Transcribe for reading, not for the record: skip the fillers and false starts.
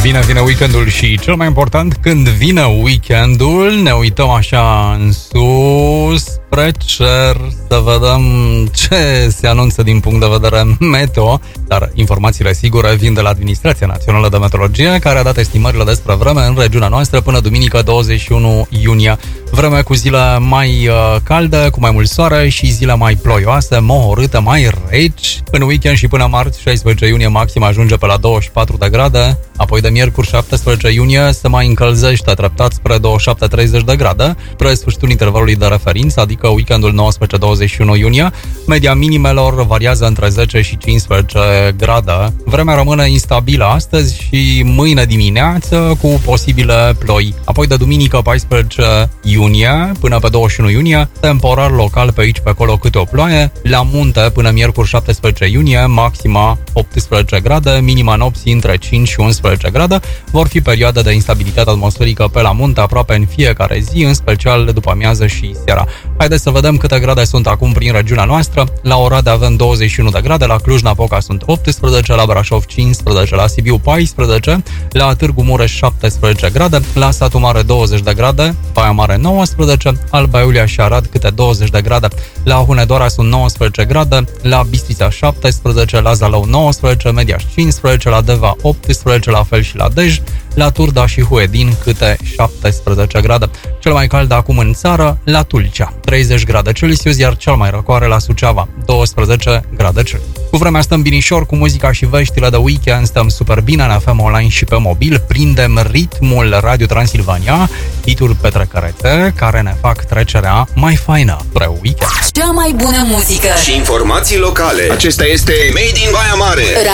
Vine weekendul și cel mai important, când vine weekendul, ne uităm așa în sus spre cer să vedem ce se anunță din punct de vedere meteo, dar informațiile sigure vin de la Administrația Națională de Meteorologie, care a dat estimările despre vreme în regiunea noastră până duminică 21 iunie. Vreme cu zile mai calde, cu mai mult soare și zile mai ploioase, mohorâte, mai reci. În weekend și până marți, 16 iunie, maxima ajunge pe la 24 de grade, apoi de miercuri 17 iunie se mai încălzește treptat spre 27-30 de grade, spre sfârșitul intervalului de referință, adică weekendul 19-21 iunie. Media minimelor variază între 10 și 15 grade. Vremea rămâne instabilă astăzi și mâine dimineață cu posibile ploi. Apoi de duminică 14 iunie până pe 21 iunie, temporar local pe aici pe acolo câte o ploaie. La munte până miercuri 17 iunie, maxima 18 grade, minima nopții între 5 și 11 grade. Vor fi perioade de instabilitate atmosferică pe la munte aproape în fiecare zi, în special după amiază și seara. Haideți să vedem câte grade sunt acum prin regiunea noastră. La Oradea avem 21 de grade, la Cluj-Napoca sunt 18, la Brașov 15, la Sibiu 14, la Târgu Mureș 17 grade, la Satu Mare 20 de grade, Baia Mare 19, Alba Iulia și Arad câte 20 de grade, la Hunedoara sunt 19 grade, la Bistrița 17, la Zalău 19, Mediaș 15, la Deva 18, la fel și la Dej, la Turda și Huedin câte 17 grade. Cel mai cald acum în țară, la Tulcea, 30 grade Celsius, iar cel mai răcoare la Suceava, 12 grade Celsius. Cu vremea stăm binișor, cu muzica și veștile de weekend stăm super bine, ne aflăm online și pe mobil, prindem ritmul Radio Transilvania, hituri petrecărețe care ne fac trecerea mai faină spre weekend. Cea mai bună muzică și informații locale. Acesta este Made in Baia Mare.